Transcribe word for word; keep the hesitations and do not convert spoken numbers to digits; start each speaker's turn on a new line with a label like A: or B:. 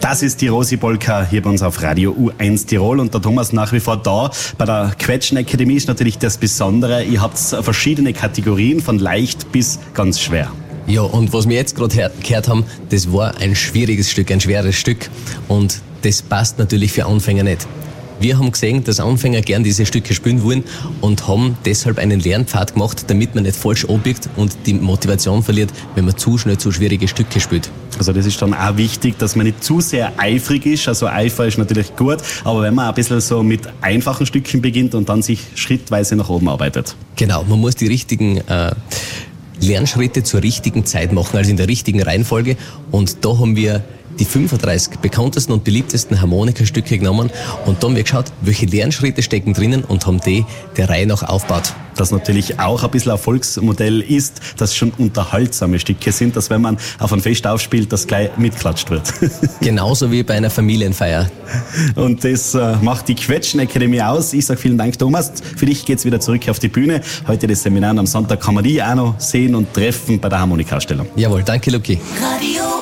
A: Das ist die Rosi Polka hier bei uns auf Radio U eins Tirol und der Thomas nach wie vor da. Bei der Quetschen-Akademie ist natürlich das Besondere, ihr habt verschiedene Kategorien von leicht bis ganz schwer.
B: Ja, und was wir jetzt gerade gehört haben, das war ein schwieriges Stück, ein schweres Stück und das passt natürlich für Anfänger nicht. Wir haben gesehen, dass Anfänger gern diese Stücke spielen wollen und haben deshalb einen Lernpfad gemacht, damit man nicht falsch abbiegt und die Motivation verliert, wenn man zu schnell zu schwierige Stücke spielt.
A: Also das ist dann auch wichtig, dass man nicht zu sehr eifrig ist. Also Eifer ist natürlich gut, aber wenn man ein bisschen so mit einfachen Stücken beginnt und dann sich schrittweise nach oben arbeitet.
B: Genau, man muss die richtigen äh, Lernschritte zur richtigen Zeit machen, also in der richtigen Reihenfolge. Und da haben wir die fünfunddreißig bekanntesten und beliebtesten Harmonikastücke genommen und dann haben wir geschaut, welche Lernschritte stecken drinnen und haben die der Reihe nach aufgebaut.
A: Das natürlich auch ein bisschen Erfolgsmodell ist, dass schon unterhaltsame Stücke sind, dass wenn man auf ein Fest aufspielt, das gleich mitklatscht wird.
B: Genauso wie bei einer Familienfeier.
A: Und das äh, macht die Quetschen-Akademie aus. Ich sage vielen Dank, Thomas. Für dich geht's wieder zurück auf die Bühne. Heute das Seminar und am Sonntag kann man die auch noch sehen und treffen bei der Harmonikausstellung.
B: Jawohl, danke, Luki.
C: Radio